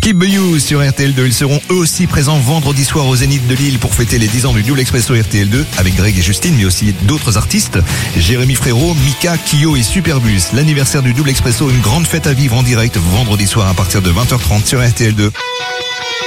Keep You sur RTL2. Ils seront eux aussi présents vendredi soir au Zénith de Lille pour fêter les 10 ans du Double Expresso RTL2 avec Greg et Justine, mais aussi d'autres artistes. Jérémy Frérot, Mika, Kyo et Superbus. L'anniversaire du Double Expresso, une grande fête à vivre en direct vendredi soir à partir de 20h30 sur RTL2.